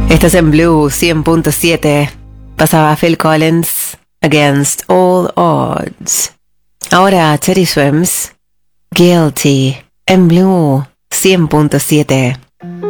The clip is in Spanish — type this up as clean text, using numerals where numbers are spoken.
Estás en Blue 100.7. Pasaba Phil Collins, Against All Odds. Ahora Teddy Swims, Guilty, en Blue 100.7.